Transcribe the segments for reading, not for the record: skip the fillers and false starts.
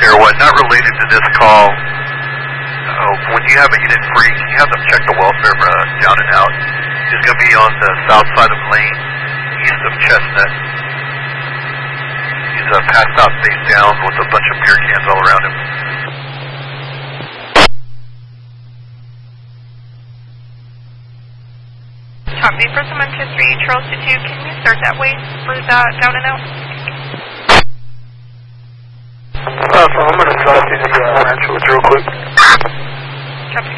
Airway, not related to this call. When you have a unit free, can you have them check the welfare down and out? He's going to be on the south side of Lane, east of Chestnut. He's passed out face down with a bunch of beer cans all around him. Copy for someone to 3, Charles to 2. Can you start that way for that down and out? So I'm going to drive to the ranch real quick. Copy.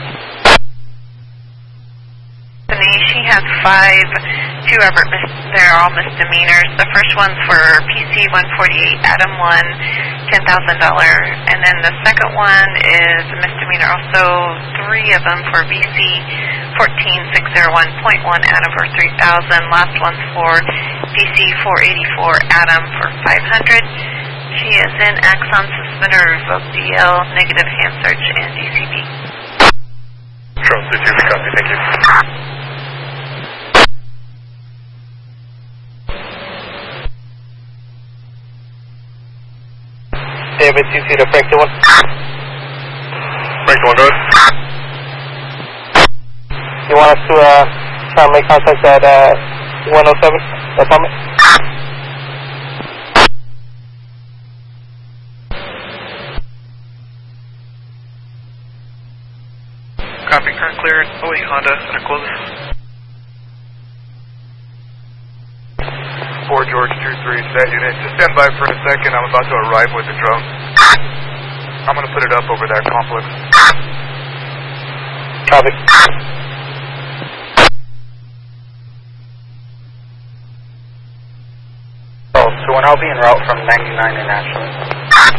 She has 5, 2 Everett, they're all misdemeanors. The first one's for PC 148, Adam 1, $10,000. And then the second one is a misdemeanor, also 3 of them for BC 14601.1, Adam for $3,000. Last one's for PC 484, Adam for $500. She is in Axon suspender, revoked DL, negative hand search, and DCB. Charles, did you copy? Thank you. David, CC to Frank 1. Frank 1, go ahead. You want us to try and make contact at 107? That's on me. Copy, current cleared. 08 Honda, center closing. 4 George 23 to that unit. Just stand by for a second. I'm about to arrive with the drone. I'm going to put it up over that complex. Copy. Oh, so when I'll be en route from 99 in Ashland.